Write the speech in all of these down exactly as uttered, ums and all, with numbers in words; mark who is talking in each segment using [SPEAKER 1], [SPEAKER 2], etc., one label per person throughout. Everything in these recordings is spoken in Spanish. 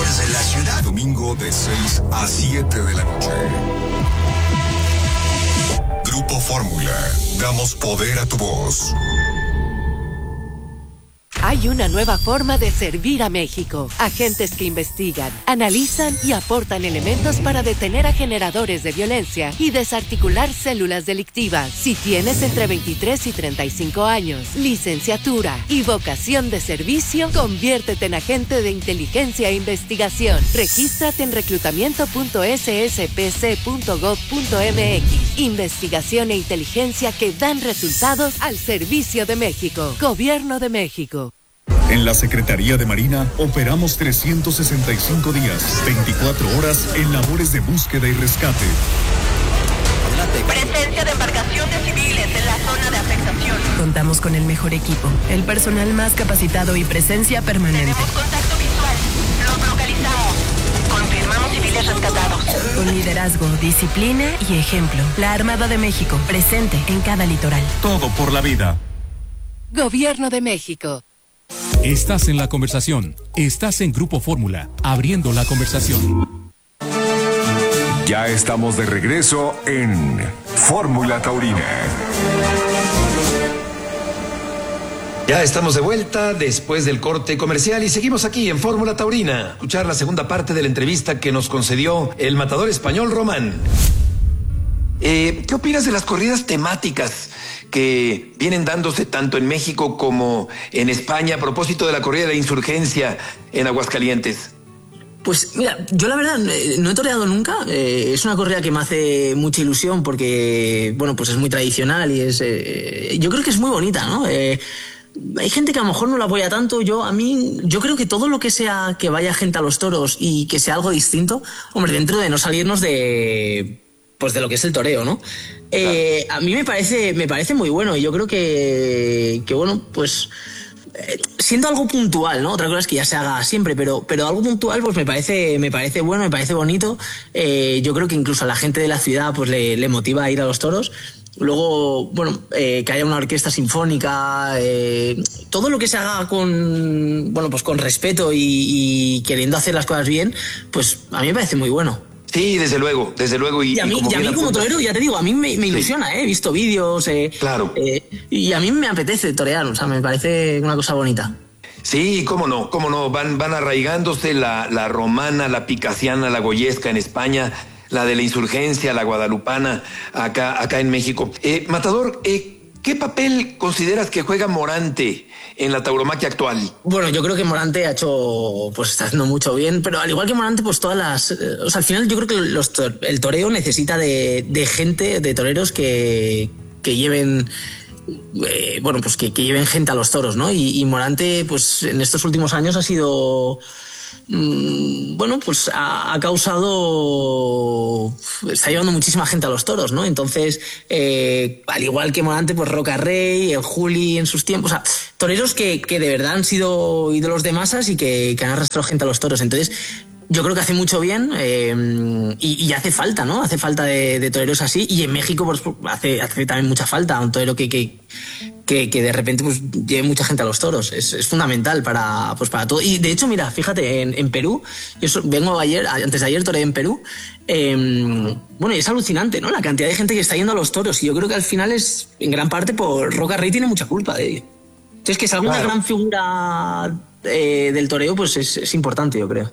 [SPEAKER 1] desde la ciudad.
[SPEAKER 2] Domingo de seis a siete de la noche. Grupo Fórmula. Damos poder a tu voz.
[SPEAKER 3] Hay una nueva forma de servir a México. Agentes que investigan, analizan y aportan elementos para detener a generadores de violencia y desarticular células delictivas. Si tienes entre veintitrés y treinta y cinco años, licenciatura y vocación de servicio, conviértete en agente de inteligencia e investigación. Regístrate en reclutamiento punto s s p c punto gov punto m x. Investigación e inteligencia que dan resultados al servicio de México. Gobierno de México.
[SPEAKER 4] En la Secretaría de Marina operamos trescientos sesenta y cinco días, veinticuatro horas en labores de búsqueda y rescate.
[SPEAKER 5] Presencia de embarcaciones civiles en la zona de afectación.
[SPEAKER 6] Contamos con el mejor equipo, el personal más capacitado y presencia permanente.
[SPEAKER 5] Tenemos contacto visual. Los localizamos. Confirmamos civiles rescatados.
[SPEAKER 6] Con liderazgo, disciplina y ejemplo. La Armada de México, presente en cada litoral.
[SPEAKER 4] Todo por la vida.
[SPEAKER 3] Gobierno de México.
[SPEAKER 7] Estás en la conversación. Estás en Grupo Fórmula, abriendo la conversación.
[SPEAKER 2] Ya estamos de regreso en Fórmula Taurina.
[SPEAKER 8] Ya estamos de vuelta después del corte comercial y seguimos aquí en Fórmula Taurina. Escuchar la segunda parte de la entrevista que nos concedió el matador español Román. Eh, ¿Qué opinas de las corridas temáticas que vienen dándose tanto en México como en España a propósito de la corrida de la insurgencia en Aguascalientes?
[SPEAKER 9] Pues mira, yo la verdad no he toreado nunca. Eh, es una corrida que me hace mucha ilusión porque, bueno, pues es muy tradicional y es, eh, yo creo que es muy bonita, ¿no? Eh, hay gente que a lo mejor no la apoya tanto. Yo, a mí, yo creo que todo lo que sea que vaya gente a los toros y que sea algo distinto, hombre, dentro de no salirnos de, pues de lo que es el toreo, ¿no? Eh, a mí me parece, me parece muy bueno y yo creo que, que bueno, pues eh, siendo algo puntual, ¿no? Otra cosa es que ya se haga siempre, pero, pero algo puntual, pues me parece, me parece bueno, me parece bonito. Eh, yo creo que incluso a la gente de la ciudad, pues le, le motiva a ir a los toros. Luego, bueno, eh, que haya una orquesta sinfónica, eh, todo lo que se haga con, bueno, pues con respeto y, y queriendo hacer las cosas bien, pues a mí me parece muy bueno.
[SPEAKER 8] Sí, desde luego, desde luego. Y,
[SPEAKER 9] y a mí, y como, y a mí como torero, ya te digo, a mí me, me ilusiona, sí. ¿eh? He visto vídeos. Eh,
[SPEAKER 8] claro.
[SPEAKER 9] Eh, y a mí me apetece torear, o sea, me parece una cosa bonita.
[SPEAKER 8] Sí, cómo no, cómo no. Van, van arraigándose la, la romana, la picasiana, la goyesca en España, la de la insurgencia, la guadalupana, acá, acá en México. Eh, Matador, eh, ¿qué papel consideras que juega Morante en la tauromaquia actual?
[SPEAKER 9] Bueno, yo creo que Morante ha hecho, pues está haciendo mucho bien, pero al igual que Morante, pues todas las, eh, o sea, al final yo creo que los, el toreo necesita de, de gente, de toreros que, que lleven, eh, bueno, pues que, que lleven gente a los toros, ¿no? Y, y Morante, pues en estos últimos años ha sido, mmm, bueno, pues ha, ha causado, está llevando muchísima gente a los toros, ¿no? Entonces, eh, al igual que Morante, pues Roca Rey, el Juli en sus tiempos, o sea, toreros que, que de verdad han sido ídolos de masas y que, que han arrastrado gente a los toros. Entonces, yo creo que hace mucho bien eh, y, y hace falta, ¿no? Hace falta de, de toreros así. Y en México pues, hace, hace también mucha falta un torero que, que, que, que de repente pues, lleve mucha gente a los toros. Es, es fundamental para, pues, para todo. Y de hecho, mira, fíjate, en, en Perú, yo so, vengo ayer, antes de ayer toreé en Perú. Eh, bueno, y es alucinante, ¿no? La cantidad de gente que está yendo a los toros. Y yo creo que al final es, en gran parte, por Roca Rey tiene mucha culpa de ello. Entonces, que salga una gran figura eh, del toreo, pues es, es importante, yo creo.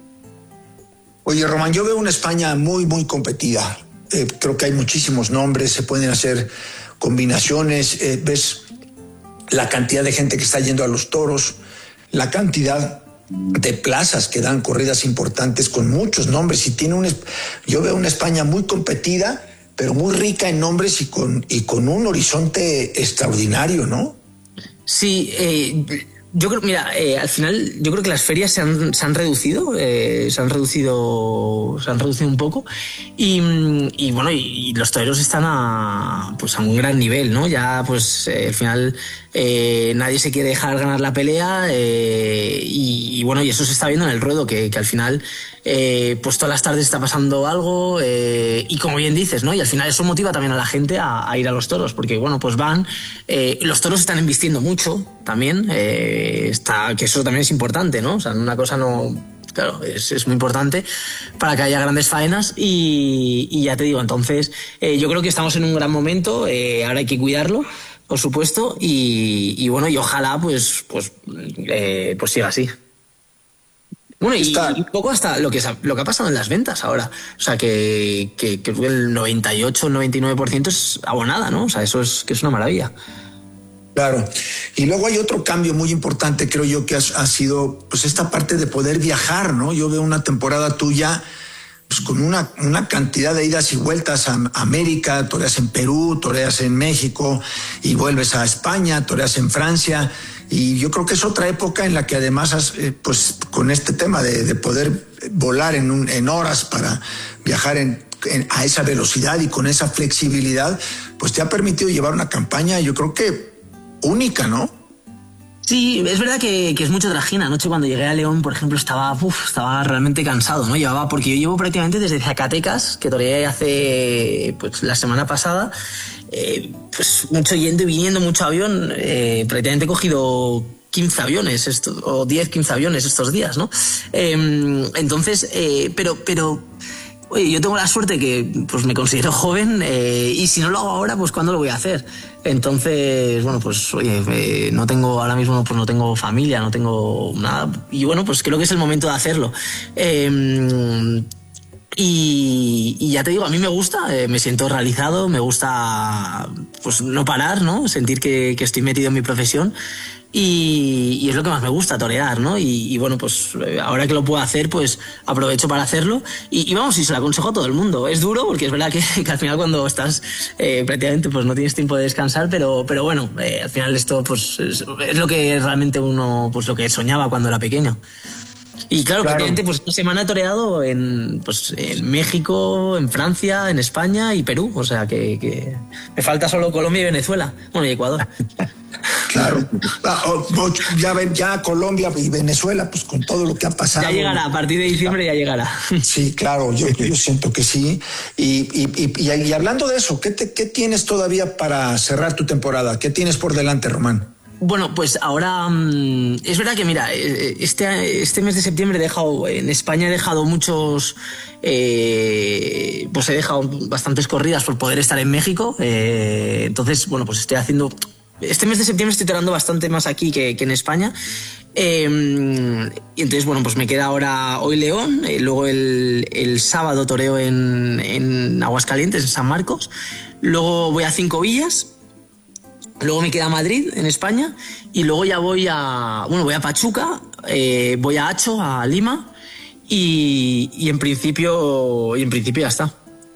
[SPEAKER 1] Oye, Román, yo veo una España muy, muy competida. Eh, creo que hay muchísimos nombres, se pueden hacer combinaciones. Eh, ves la cantidad de gente que está yendo a los toros, la cantidad de plazas que dan corridas importantes con muchos nombres. Y tiene un, yo veo una España muy competida, pero muy rica en nombres y con, y con un horizonte extraordinario, ¿no?
[SPEAKER 9] Sí, eh, yo creo, mira, eh, al final yo creo que las ferias se han, se han reducido, eh, se han reducido, se han reducido un poco y, y bueno, y, y los toreros están a, pues a un gran nivel, ¿no? Ya, pues eh, al final eh, nadie se quiere dejar ganar la pelea eh, y, y bueno, y eso se está viendo en el ruedo, que, que al final eh, pues todas las tardes está pasando algo eh, y como bien dices, ¿no? Y al final eso motiva también a la gente a, a ir a los toros, porque bueno, pues van, eh, los toros están invirtiendo mucho también, eh, está, que eso también es importante, ¿no? O sea, una cosa no, claro, es, es muy importante para que haya grandes faenas y, y ya te digo, entonces eh, yo creo que estamos en un gran momento, eh, ahora hay que cuidarlo, por supuesto, y, y bueno, y ojalá pues, pues, eh, pues siga así. Bueno, y, y un poco hasta lo que, lo que ha pasado en las ventas ahora. O sea, que, que, que el noventa y ocho, noventa y nueve por ciento es abonada, ¿no? O sea, eso es que es una maravilla.
[SPEAKER 1] Claro. Y luego hay otro cambio muy importante, creo yo, que ha, ha sido pues esta parte de poder viajar, ¿no? Yo veo una temporada tuya pues con una, una cantidad de idas y vueltas a América, toreas en Perú, toreas en México y vuelves a España, toreas en Francia. Y yo creo que es otra época en la que además, has, eh, pues con este tema de, de poder volar en, un, en horas para viajar en, en, a esa velocidad y con esa flexibilidad, pues te ha permitido llevar una campaña, yo creo que única, ¿no?
[SPEAKER 9] Sí, es verdad que, que es mucho trajín. Anoche cuando llegué a León, por ejemplo, estaba, uf, estaba realmente cansado, ¿no? Llevaba, porque yo llevo prácticamente desde Zacatecas, que toreé hace, pues, la semana pasada, eh, pues mucho yendo y viniendo, mucho avión, eh, prácticamente he cogido quince aviones esto, o diez, quince aviones estos días, ¿no? Eh, entonces, eh, pero, pero, oye, yo tengo la suerte que pues me considero joven eh, y si no lo hago ahora, pues ¿cuándo lo voy a hacer? Entonces, bueno, pues oye, eh, no tengo, ahora mismo pues no tengo familia, no tengo nada y bueno, pues creo que es el momento de hacerlo. Eh, Y, y ya te digo, a mí me gusta, eh, me siento realizado, me gusta pues no parar, ¿no? Sentir que, que estoy metido en mi profesión y, y es lo que más me gusta, torear, ¿no? Y, y bueno, pues ahora que lo puedo hacer, pues aprovecho para hacerlo y, y vamos, y se lo aconsejo a todo el mundo. Es duro porque es verdad que, que al final cuando estás eh, prácticamente pues no tienes tiempo de descansar, pero, pero bueno, eh, al final esto pues es, es lo que realmente uno, pues lo que soñaba cuando era pequeño. Y claro, claro. prácticamente pues esta semana he toreado en, pues, en México, en Francia, en España y Perú. O sea que, que me falta solo Colombia y Venezuela. Bueno, y Ecuador.
[SPEAKER 1] Claro. Ya ven, ya Colombia y Venezuela, pues con todo lo que ha pasado.
[SPEAKER 9] Ya llegará, a partir de diciembre ya llegará.
[SPEAKER 1] Sí, claro, yo, yo siento que sí. Y, y, y, y hablando de eso, ¿qué, te, ¿qué tienes todavía para cerrar tu temporada? ¿Qué tienes por delante, Román?
[SPEAKER 9] Bueno, pues ahora um, es verdad que mira, este, este mes de septiembre he dejado, en España he dejado muchos, eh, pues he dejado bastantes corridas por poder estar en México, eh, entonces bueno, pues estoy haciendo, este mes de septiembre estoy toreando bastante más aquí que, que en España. Eh, y entonces bueno, pues me queda ahora hoy León, eh, luego el, el sábado toreo en, en Aguascalientes, en San Marcos, luego voy a Cinco Villas. Luego me queda Madrid, en España, y luego ya voy a, bueno, voy a Pachuca, eh, voy a Acho, a Lima, y, y en principio, y en principio ya está.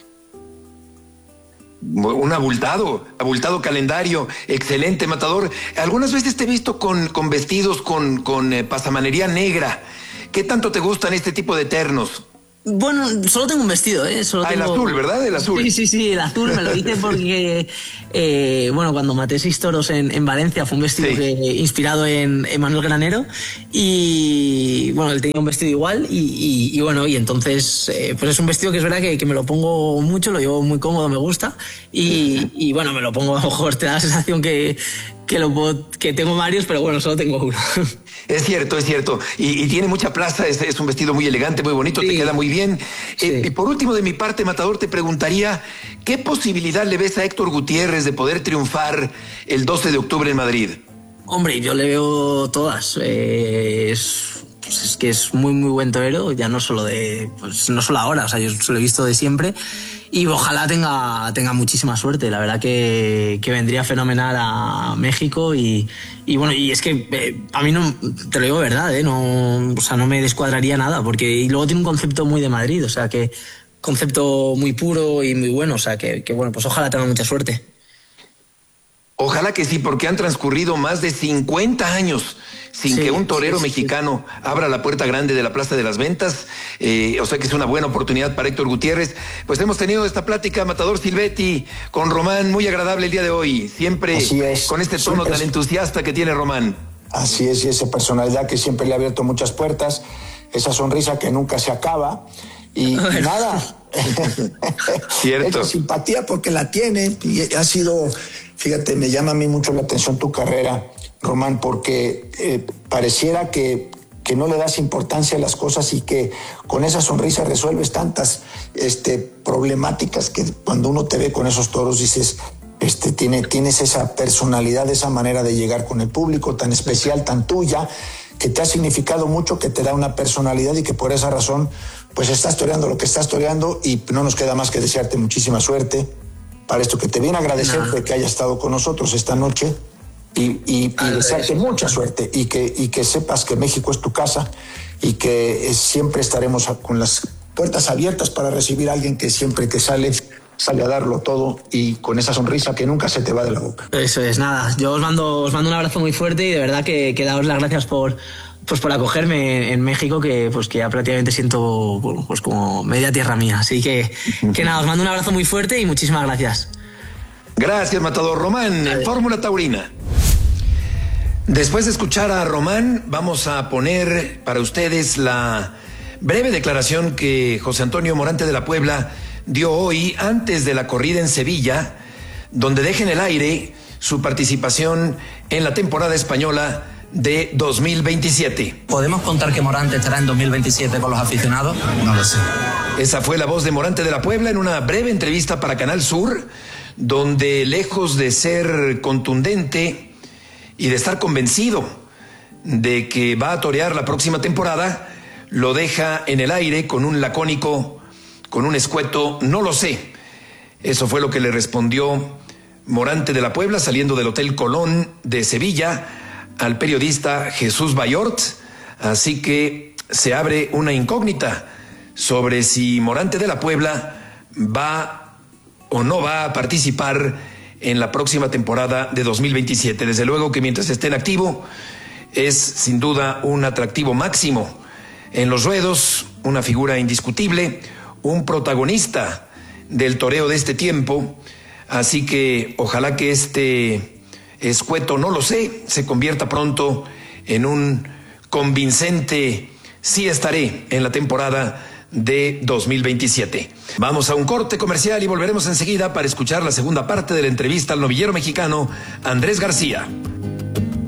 [SPEAKER 8] Un abultado, abultado calendario, excelente, matador. Algunas veces te he visto con, con vestidos con, con eh, pasamanería negra. ¿Qué tanto te gustan este tipo de ternos?
[SPEAKER 9] Bueno, solo tengo un vestido, ¿eh? Solo
[SPEAKER 8] ah,
[SPEAKER 9] tengo...
[SPEAKER 8] el azul, ¿verdad? El azul.
[SPEAKER 9] Sí, sí, sí, el azul me lo hice porque, eh, bueno, cuando maté seis toros en, en Valencia fue un vestido sí. que, inspirado en, en Manuel Granero y, bueno, él tenía un vestido igual y, y, y bueno, y entonces, eh, pues es un vestido que es verdad que, que me lo pongo mucho, lo llevo muy cómodo, me gusta y, y bueno, me lo pongo, a lo mejor te da la sensación que... Que, lo puedo, que tengo varios, pero bueno, solo tengo uno.
[SPEAKER 8] Es cierto, es cierto. Y, y tiene mucha plaza, es, es un vestido muy elegante, muy bonito, sí. te queda muy bien. Sí. Eh, y por último, de mi parte, Matador, te preguntaría, ¿qué posibilidad le ves a Héctor Gutiérrez de poder triunfar el doce de octubre en Madrid?
[SPEAKER 9] Hombre, yo le veo todas. Eh, es, pues es que es muy, muy buen torero, ya no solo de, pues no solo ahora, o sea, yo se lo he visto de siempre. Y ojalá tenga, tenga muchísima suerte. La verdad que, que vendría fenomenal a México y, y bueno, y es que eh, a mí no, te lo digo de verdad, ¿eh? No, o sea, no me descuadraría nada, porque y luego tiene un concepto muy de Madrid, o sea, que concepto muy puro y muy bueno, o sea, que, que bueno, pues ojalá tenga mucha suerte.
[SPEAKER 8] Ojalá que sí, porque han transcurrido más de cincuenta años sin sí, que un torero sí, sí, mexicano sí. abra la puerta grande de la Plaza de las Ventas. Eh, o sea que es una buena oportunidad para Héctor Gutiérrez. Pues hemos tenido esta plática, Matador Silvetti, con Román, muy agradable el día de hoy. Siempre con este tono siempre tan entusiasta que tiene Román.
[SPEAKER 1] Así es, y esa personalidad que siempre le ha abierto muchas puertas, esa sonrisa que nunca se acaba. Y, y nada,
[SPEAKER 8] cierto.
[SPEAKER 1] Esa simpatía porque la tiene y ha sido... Fíjate, me llama a mí mucho la atención tu carrera, Román, porque eh, pareciera que que no le das importancia a las cosas y que con esa sonrisa resuelves tantas este, problemáticas que cuando uno te ve con esos toros dices, este, tiene, tienes esa personalidad, esa manera de llegar con el público tan especial, tan tuya, que te ha significado mucho, que te da una personalidad y que por esa razón pues estás toreando lo que estás toreando y no nos queda más que desearte muchísima suerte para esto, que te viene a agradecer nah. de que haya estado con nosotros esta noche y, y, y desearte mucha suerte y que, y que sepas que México es tu casa y que eh, siempre estaremos con las puertas abiertas para recibir a alguien que siempre que sale sale a darlo todo y con esa sonrisa que nunca se te va de la boca.
[SPEAKER 9] Eso es, nada, yo os mando, os mando un abrazo muy fuerte y de verdad que, que daos las gracias por, pues por acogerme en México, que pues que ya prácticamente siento pues como media tierra mía, así que, que nada, os mando un abrazo muy fuerte y muchísimas gracias.
[SPEAKER 8] Gracias, Matador Román, en Fórmula Taurina. Después de escuchar a Román, vamos a poner para ustedes la breve declaración que José Antonio Morante de la Puebla dio hoy antes de la corrida en Sevilla, donde deja en el aire su participación en la temporada española de dos mil veintisiete.
[SPEAKER 10] ¿Podemos contar que Morante estará en dos mil veintisiete con los aficionados?
[SPEAKER 8] No lo sé. Esa fue la voz de Morante de la Puebla en una breve entrevista para Canal Sur, donde lejos de ser contundente y de estar convencido de que va a torear la próxima temporada, lo deja en el aire con un lacónico, con un escueto, no lo sé. Eso fue lo que le respondió Morante de la Puebla saliendo del Hotel Colón de Sevilla al periodista Jesús Bayort. Así que se abre una incógnita sobre si Morante de la Puebla va o no va a participar en la próxima temporada de dos mil veintisiete. Desde luego que mientras esté en activo es sin duda un atractivo máximo en los ruedos, una figura indiscutible, un protagonista del toreo de este tiempo, así que ojalá que este escueto, no lo sé, se convierta pronto en un convincente sí estaré en la temporada de dos mil veintisiete. Vamos a un corte comercial y volveremos enseguida para escuchar la segunda parte de la entrevista al novillero mexicano Andrés García.